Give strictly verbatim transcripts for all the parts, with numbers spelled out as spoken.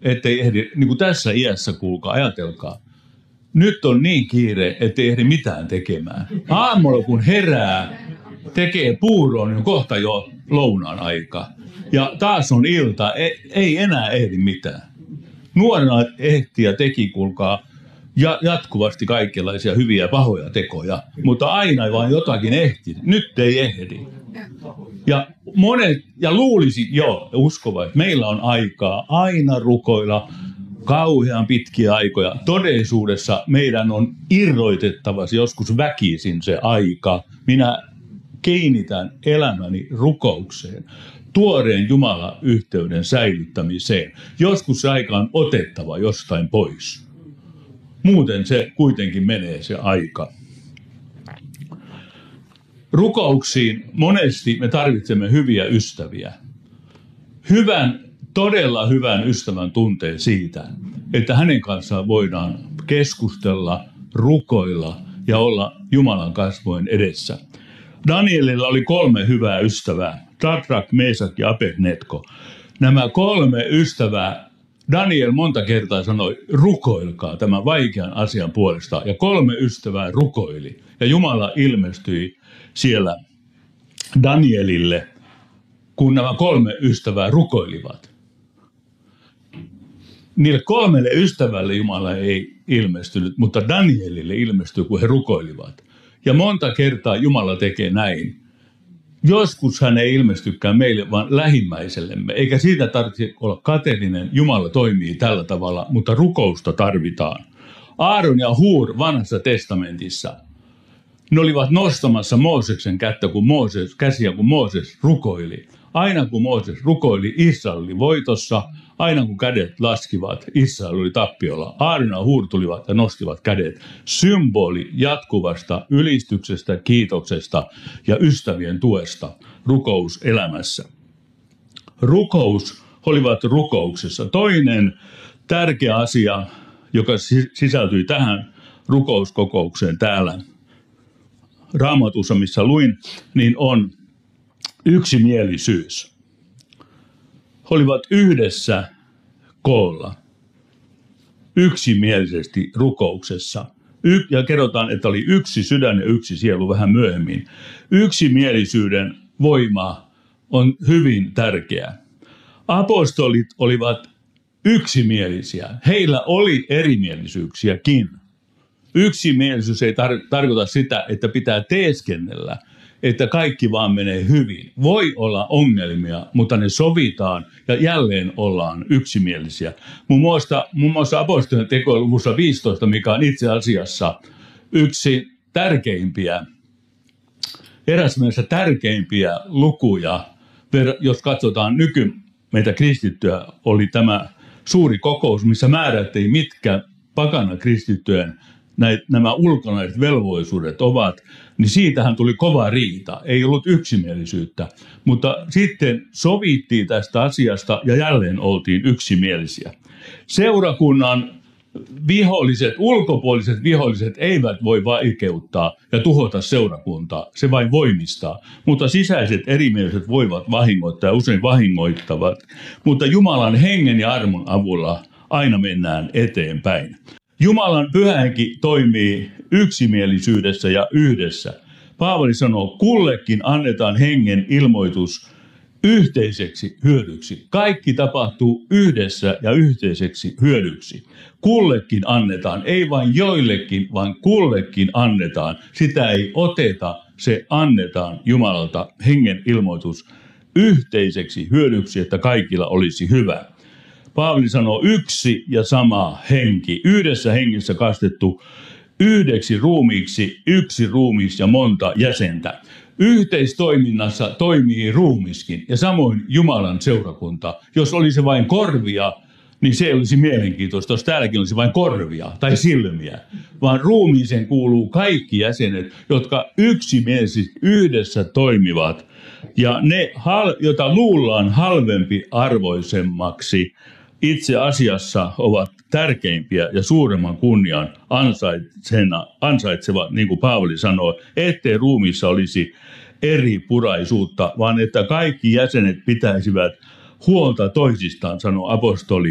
ettei ehdi, niin kuin tässä iässä kuulkaa, ajatelkaa. Nyt on niin kiire, ettei ehdi mitään tekemään. Aamulla kun herää, tekee puuroon, niin on kohta jo lounaan aika. Ja taas on ilta, ei, ei enää ehdi mitään. Nuorena ehti ja teki, kuulkaa, ja jatkuvasti kaikenlaisia hyviä pahoja tekoja, mutta aina vaan jotakin ehti. Nyt ei ehdi. Ja monet, ja luulisi jo, uskova, että meillä on aikaa aina rukoilla kauhean pitkiä aikoja. Todellisuudessa meidän on irroitettava joskus väkisin se aika. Minä kiinnitän elämäni rukoukseen, tuoreen Jumala-yhteyden säilyttämiseen. Joskus se aika on otettava jostain pois. Muuten se kuitenkin menee se aika. Rukouksiin monesti me tarvitsemme hyviä ystäviä. Hyvän, todella hyvän ystävän tunteen siitä, että hänen kanssaan voidaan keskustella, rukoilla ja olla Jumalan kasvojen edessä. Danielilla oli kolme hyvää ystävää, Sadrak, Meesak ja Abednego. Nämä kolme ystävää, Daniel monta kertaa sanoi, rukoilkaa tämän vaikean asian puolesta. Ja kolme ystävää rukoili. Ja Jumala ilmestyi siellä Danielille, kun nämä kolme ystävää rukoilivat. Niille kolmelle ystävälle Jumala ei ilmestynyt, mutta Danielille ilmestyi, kun he rukoilivat. Ja monta kertaa Jumala tekee näin. Joskus hän ei ilmestykään meille, vaan lähimmäisellemme. Eikä siitä tarvitse olla kateellinen. Jumala toimii tällä tavalla, mutta rukousta tarvitaan. Aaron ja Hur vanhassa testamentissa. Ne olivat nostamassa Mooseksen kättä, kun Mooses, käsiä, kun Mooses rukoili. Aina kun Mooses rukoili, Israel oli voitossa. Aina kun kädet laskivat, Israel oli tappiolla. Aaron ja Hur tulivat ja nostivat kädet. Symboli jatkuvasta ylistyksestä, kiitoksesta ja ystävien tuesta rukouselämässä. Rukous olivat rukouksessa. Toinen tärkeä asia, joka sisältyi tähän rukouskokoukseen täällä Raamatussa, missä luin, niin on yksimielisyys. He olivat yhdessä koolla, yksimielisesti rukouksessa. Y- ja kerrotaan, että oli yksi sydän ja yksi sielu vähän myöhemmin. Yksimielisyyden voima on hyvin tärkeä. Apostolit olivat yksimielisiä. Heillä oli erimielisyyksiäkin. Yksimielisyys ei tar- tarkoita sitä, että pitää teeskennellä, että kaikki vaan menee hyvin. Voi olla ongelmia, mutta ne sovitaan ja jälleen ollaan yksimielisiä. Muun muassa, muun muassa apostolien tekojen luvussa viisitoista, mikä on itse asiassa yksi tärkeimpiä, eräs mielessä tärkeimpiä lukuja, jos katsotaan nyky meitä kristittyä, oli tämä suuri kokous, missä määrättiin, mitkä pakana kristittyjen näitä, nämä ulkonaiset velvollisuudet ovat, niin siitähän tuli kova riita. Ei ollut yksimielisyyttä, mutta sitten sovittiin tästä asiasta ja jälleen oltiin yksimielisiä. Seurakunnan viholliset, ulkopuoliset viholliset eivät voi vaikeuttaa ja tuhota seurakuntaa. Se vain voimistaa, mutta sisäiset erimieliset voivat vahingoittaa ja usein vahingoittavat. Mutta Jumalan hengen ja armon avulla aina mennään eteenpäin. Jumalan pyhä henki toimii yksimielisyydessä ja yhdessä. Paavali sanoo, kullekin annetaan hengen ilmoitus yhteiseksi hyödyksi. Kaikki tapahtuu yhdessä ja yhteiseksi hyödyksi. Kullekin annetaan, ei vain joillekin, vaan kullekin annetaan. Sitä ei oteta, se annetaan Jumalalta hengen ilmoitus yhteiseksi hyödyksi, että kaikilla olisi hyvä. Paavali sanoo yksi ja sama henki, yhdessä hengessä kastettu yhdeksi ruumiiksi, yksi ruumis ja monta jäsentä. Yhteistoiminnassa toimii ruumiskin ja samoin Jumalan seurakunta. Jos olisi vain korvia, niin se ei olisi mielenkiintoista, jos täälläkin olisi vain korvia tai silmiä. Vaan ruumiiseen kuuluu kaikki jäsenet, jotka yksimielisesti yhdessä toimivat. Ja ne, joita luullaan halvempi arvoisemmaksi, itse asiassa ovat tärkeimpiä ja suuremman kunnian ansaitsevat, niin kuin Paavali sanoo, ettei ruumiissa olisi eri puraisuutta, vaan että kaikki jäsenet pitäisivät huolta toisistaan, sanoo apostoli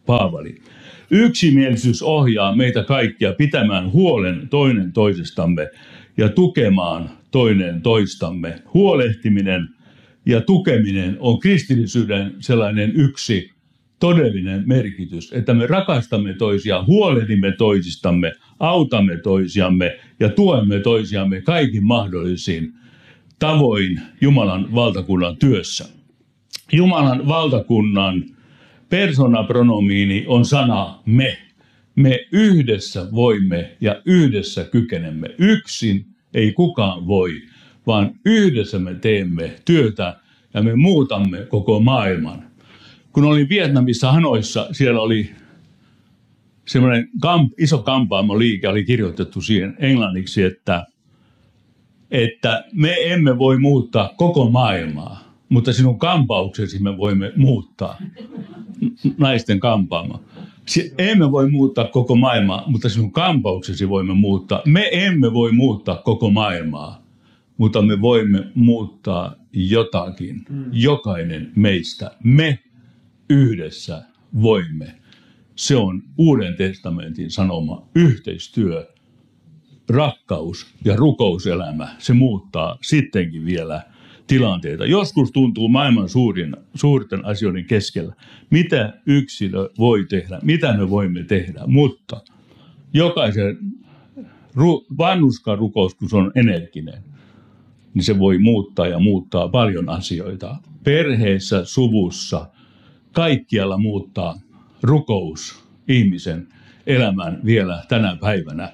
Paavali. Yksimielisyys ohjaa meitä kaikkia pitämään huolen toinen toisestamme ja tukemaan toinen toistamme. Huolehtiminen ja tukeminen on kristillisyyden sellainen yksi todellinen merkitys, että me rakastamme toisiaan, huolehdimme toisistamme, autamme toisiamme ja tuemme toisiamme kaikin mahdollisin tavoin Jumalan valtakunnan työssä. Jumalan valtakunnan persoonapronomiini on sana me. Me yhdessä voimme ja yhdessä kykenemme. Yksin ei kukaan voi, vaan yhdessä me teemme työtä ja me muutamme koko maailman. Kun olin Vietnamissa Hanoissa, siellä oli semmoinen kamp, iso kampaamoliike, oli kirjoitettu siihen englanniksi, että, että me emme voi muuttaa koko maailmaa, mutta sinun kampauksesi me voimme muuttaa. Naisten kampaama. Emme voi muuttaa koko maailmaa, mutta sinun kampauksesi voimme muuttaa. Me emme voi muuttaa koko maailmaa, mutta me voimme muuttaa jotakin. Jokainen meistä. Me yhdessä voimme. Se on Uuden testamentin sanoma yhteistyö, rakkaus ja rukouselämä. Se muuttaa sittenkin vielä tilanteita. Joskus tuntuu maailman suurin, suurten asioiden keskellä, mitä yksilö voi tehdä, mitä me voimme tehdä, mutta jokaisen ru, vanhuskan rukous, kun se on energinen, niin se voi muuttaa ja muuttaa paljon asioita. Perheessä, suvussa, kaikkialla muuttaa rukous ihmisen elämän vielä tänä päivänä.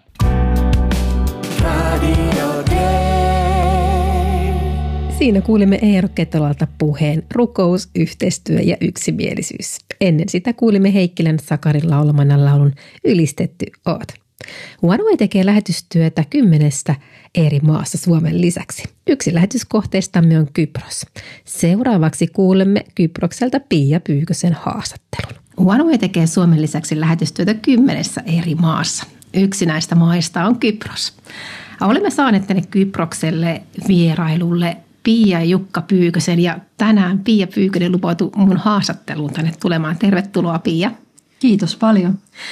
Siinä kuulimme Eero Ketolalta puheen rukous, yhteistyö ja yksimielisyys. Ennen sitä kuulimme Heikkilän Sakarin laulamana laulun Ylistetty oot. OneWay tekee lähetystyötä kymmenestä eri maassa Suomen lisäksi. Yksi lähetyskohteistamme on Kypros. Seuraavaksi kuulemme Kyprokselta Pia Pyykösen haastattelun. OneWay tekee Suomen lisäksi lähetystyötä kymmenessä eri maassa. Yksi näistä maista on Kypros. Olemme saaneet tänne Kyprokselle vierailulle Pia ja Jukka Pyykösen ja tänään Pia Pyykönen lupautui mun haastatteluun tänne tulemaan. Tervetuloa Pia. Kiitos paljon.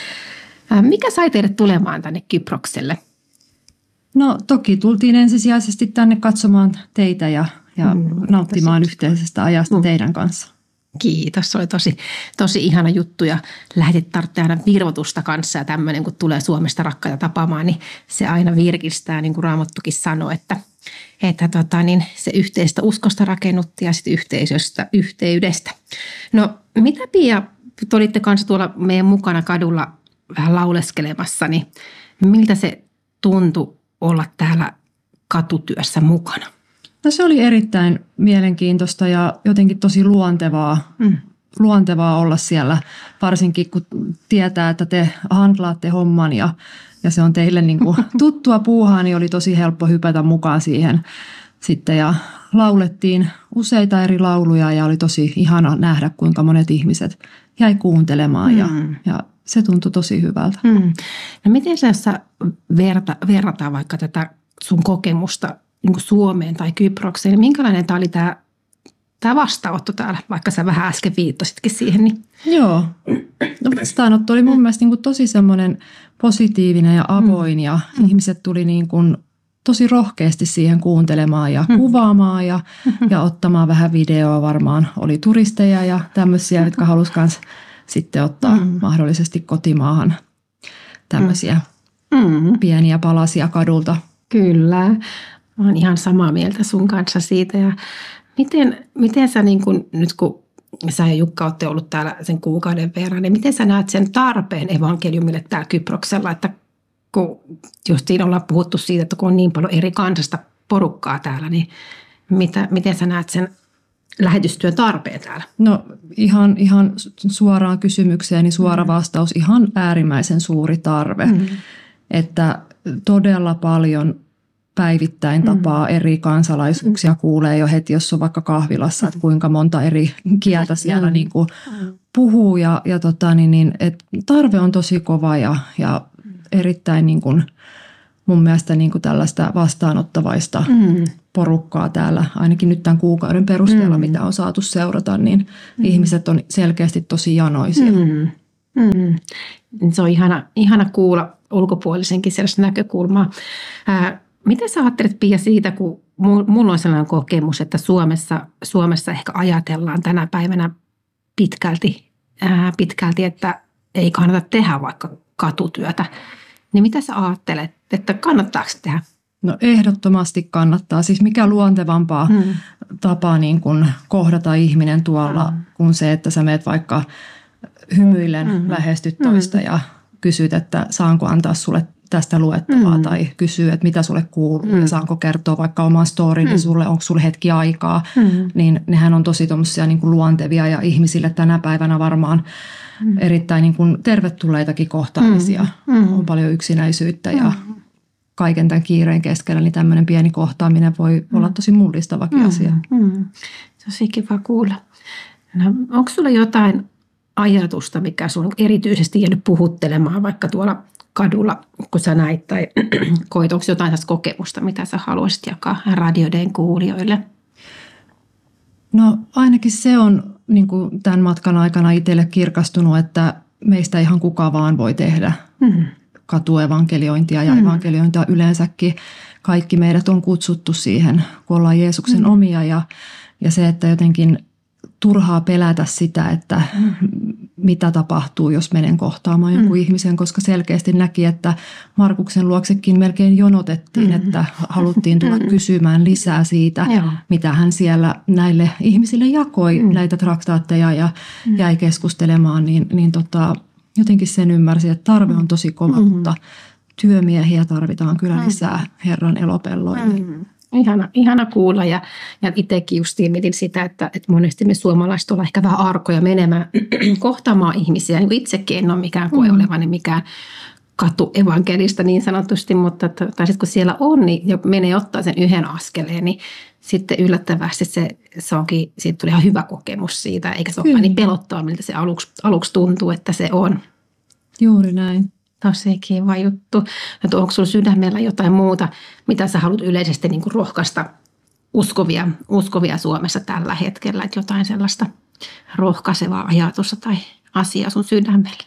Mikä sai teidät tulemaan tänne Kyprokselle? No toki tultiin ensisijaisesti tänne katsomaan teitä ja, ja mm, nauttimaan tosi yhteisestä ajasta mm. teidän kanssa. Kiitos, se oli tosi, tosi ihana juttu ja lähdit tarvitsemaan virvotusta kanssa ja tämmöinen, kun tulee Suomesta rakkaita tapaamaan, niin se aina virkistää, niin kuin Raamattukin sanoi, että, että tota, niin se yhteistä uskosta rakennutti ja sitten yhteisöstä, yhteydestä. No mitä Pia, te olitte kanssa tuolla meidän mukana kadulla vähän lauleskelemassa, niin miltä se tuntui olla täällä katutyössä mukana? No se oli erittäin mielenkiintoista ja jotenkin tosi luontevaa, mm. luontevaa olla siellä, varsinkin kun tietää, että te handlaatte homman ja, ja se on teille niin kuin tuttua puuhaa, niin oli tosi helppo hypätä mukaan siihen sitten ja laulettiin useita eri lauluja ja oli tosi ihana nähdä, kuinka monet ihmiset jäi kuuntelemaan mm. ja, ja se tuntui tosi hyvältä. Mm. No miten sä, jos sä verta, verrataan vaikka tätä sun kokemusta niin kuin Suomeen tai Kyprokseen, niin minkälainen tämä oli tämä, tämä vastaanotto täällä, vaikka sä vähän äsken viittasitkin siihen? Niin. Joo, no, vastaanotto oli mun mielestä niin kuin tosi semmoinen positiivinen ja avoin ja mm. ihmiset tuli niin kuin tosi rohkeasti siihen kuuntelemaan ja mm. kuvaamaan ja, mm-hmm. ja ottamaan vähän videoa. Varmaan oli turisteja ja tämmöisiä, mm-hmm. jotka halusi myös sitten ottaa mm. mahdollisesti kotimaahan tämmöisiä mm. pieniä palasia kadulta. Kyllä, mä oon ihan samaa mieltä sun kanssa siitä. Ja miten, miten sä niin kun, nyt kun sä ja Jukka olette ollut täällä sen kuukauden verran, niin miten sä näet sen tarpeen evankeliumille täällä Kyproksella, että kun justiin ollaan puhuttu siitä, että kun on niin paljon eri kansasta porukkaa täällä, niin mitä, miten sä näet sen lähetystyön tarpeen täällä? No ihan, ihan suoraan kysymykseen, niin suora vastaus, ihan äärimmäisen suuri tarve. Mm. Että todella paljon päivittäin tapaa mm. eri kansalaisuuksia, mm. kuulee jo heti, jos on vaikka kahvilassa, että kuinka monta eri kieltä siellä mm. niin kuin puhuu. Ja, ja tota, niin, niin, et tarve on tosi kova ja, ja erittäin niin kuin, mun mielestä niin kuin tällaista vastaanottavaista mm. porukkaa täällä, ainakin nyt tämän kuukauden perusteella, mm. mitä on saatu seurata, niin mm. ihmiset on selkeästi tosi janoisia. Mm. Mm. Se on ihana, ihana kuulla ulkopuolisenkin sellaista näkökulmaa. Ää, mitä sä ajattelet, Pia, siitä, kun mulla on sellainen kokemus, että Suomessa, Suomessa ehkä ajatellaan tänä päivänä pitkälti, ää, pitkälti, että ei kannata tehdä vaikka katutyötä. Niin mitä sä ajattelet, että kannattaako tehdä? No ehdottomasti kannattaa. Siis mikä luontevampaa hmm. tapaa niin kuin kohdata ihminen tuolla hmm. kuin se, että sä meet vaikka hymyillen hmm. lähestyt toista hmm. ja kysyt, että saanko antaa sulle tästä luettavaa hmm. tai kysyy, että mitä sulle kuuluu hmm. ja saanko kertoa vaikka oman storini hmm. sulle, onko sulle hetki aikaa. Hmm. Niin nehän on tosi tommosia niin kuin luontevia ja ihmisille tänä päivänä varmaan hmm. erittäin niin kuin tervetulleitakin kohtaamisia. Hmm. On paljon yksinäisyyttä ja hmm. kaiken tämän kiireen keskellä, niin tämmöinen pieni kohtaaminen voi mm. olla tosi mullistavakin mm. asia. Mm. Tosi kiva kuulla. No, onko sulla jotain ajatusta, mikä sun erityisesti jäänyt puhuttelemaan vaikka tuolla kadulla, kun sä näit tai koit, onko jotain tästä kokemusta, mitä sä haluaisit jakaa Radioden kuulijoille? No ainakin se on niin kuin tämän matkan aikana itselle kirkastunut, että meistä ihan kuka vaan voi tehdä mm. katuevankeliointia ja mm. evankeliointia yleensäkin. Kaikki meidät on kutsuttu siihen, kun ollaan Jeesuksen mm. omia ja, ja se, että jotenkin turhaa pelätä sitä, että mm. mitä tapahtuu, jos menen kohtaamaan mm. jonkun ihmisen, koska selkeästi näki, että Markuksen luoksekin melkein jonotettiin, mm. että haluttiin tulla mm. kysymään lisää siitä, Joo. mitä hän siellä näille ihmisille jakoi, mm. näitä traktaatteja ja mm. jäi keskustelemaan, niin, niin tota, jotenkin sen ymmärsin, että tarve on tosi kova, mm. mutta työmiehiä tarvitaan kyllä lisää Herran elopelloille. Mm. Ihana, ihana kuulla ja, ja itsekin justiin mietin sitä, että, että monesti me suomalaiset ollaan ehkä vähän arkoja menemään kohtaamaan ihmisiä. Niin itsekin en ole mikään koe mm. olevani mikään katuevankelista niin sanotusti, mutta tai sitten kun siellä on, niin jo menee ottaa sen yhden askeleen, niin sitten yllättävästi se, se onkin, siitä tuli ihan hyvä kokemus siitä, eikä se ole niin pelottaa, miltä se aluksi, aluksi tuntuu, että se on. Juuri näin. Tosi kiva juttu. Että onko sinulla sydämellä jotain muuta, mitä sä haluat yleisesti niin kuin rohkaista uskovia, uskovia Suomessa tällä hetkellä? Että jotain sellaista rohkaisevaa ajatusta tai asiaa sun sydämellä?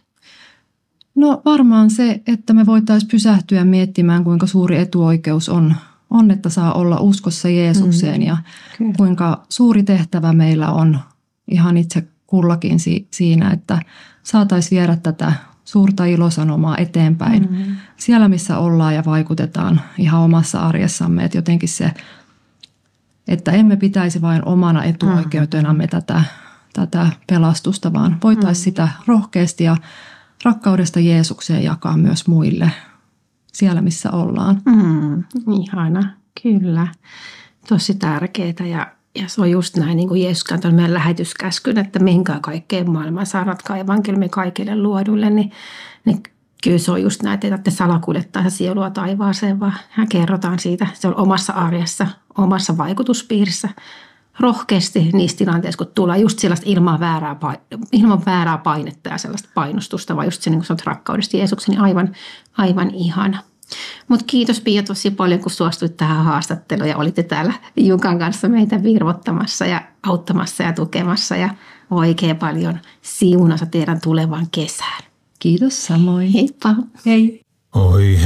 No varmaan se, että me voitaisiin pysähtyä miettimään, kuinka suuri etuoikeus on, on että saa olla uskossa Jeesukseen. Mm, ja kyllä. Kuinka suuri tehtävä meillä on ihan itse kullakin si- siinä, että saataisiin viedä tätä suurta ilosanomaa eteenpäin mm-hmm. siellä, missä ollaan ja vaikutetaan ihan omassa arjessamme. Että jotenkin se, että emme pitäisi vain omana etuoikeutenamme mm-hmm. tätä, tätä pelastusta, vaan voitaisiin mm-hmm. sitä rohkeasti ja rakkaudesta Jeesukseen jakaa myös muille siellä, missä ollaan. Mm, ihana, kyllä. Tosi tärkeää ja Ja se on just näin, niin kuin Jeesus antoi meidän lähetyskäskyn, että menkää kaikkeen maailmaan, saarnatkaa evankeliumia kaikille luoduille, niin, niin kyllä se on just näin, että ei tarvitse salakuljettaa sielua taivaaseen, vaan kerrotaan siitä, se on omassa arjessa, omassa vaikutuspiirissä, rohkeasti niissä tilanteissa, kun tulee just sellaista ilman väärää, ilman väärää painetta ja sellaista painostusta, vaan just se, niin kuin sanot rakkaudesta Jeesuksen, niin aivan, aivan ihana. Mutta kiitos Pia tosi paljon, kun suostuit tähän haastatteluun ja olitte täällä Jukan kanssa meitä virvottamassa ja auttamassa ja tukemassa ja oikein paljon siunassa teidän tulevan kesään. Kiitos samoin. Heippa. Hei. Oi